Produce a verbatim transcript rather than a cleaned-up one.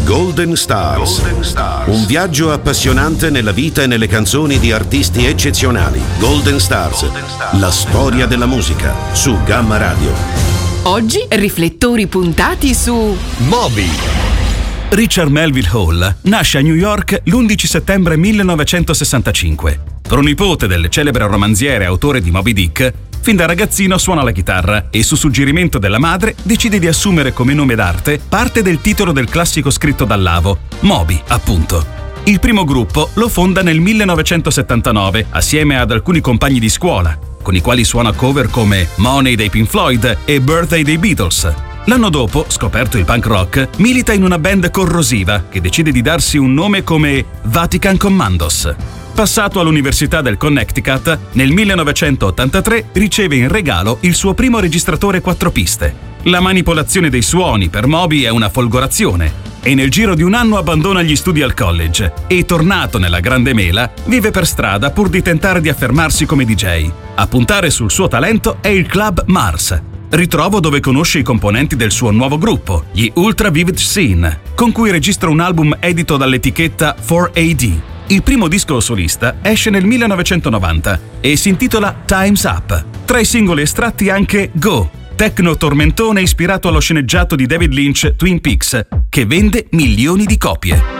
Golden Stars. Golden Stars. Un viaggio appassionante nella vita e nelle canzoni di artisti eccezionali. Golden Stars. Golden Stars. La storia della musica su Gamma Radio. Oggi riflettori puntati su Moby. Richard Melville Hall nasce a New York l'undici settembre millenovecentosessantacinque. Pronipote del celebre romanziere e autore di Moby Dick, fin da ragazzino suona la chitarra e su suggerimento della madre decide di assumere come nome d'arte parte del titolo del classico scritto da Lavo, Moby, appunto. Il primo gruppo lo fonda nel millenovecentosettantanove assieme ad alcuni compagni di scuola, con i quali suona cover come Money dei Pink Floyd e Birthday dei Beatles. L'anno dopo, scoperto il punk rock, milita in una band corrosiva che decide di darsi un nome come Vatican Commandos. Passato all'Università del Connecticut, nel millenovecentottantatré riceve in regalo il suo primo registratore quattro piste. La manipolazione dei suoni per Moby è una folgorazione e nel giro di un anno abbandona gli studi al college e, tornato nella Grande Mela, vive per strada pur di tentare di affermarsi come D J. A puntare sul suo talento è il club Mars, ritrovo dove conosce i componenti del suo nuovo gruppo, gli Ultra Vivid Scene, con cui registra un album edito dall'etichetta quattro A D. Il primo disco solista esce nel millenovecentonovanta e si intitola Time's Up. Tra i singoli estratti anche Go, techno tormentone ispirato allo sceneggiato di David Lynch Twin Peaks, che vende milioni di copie.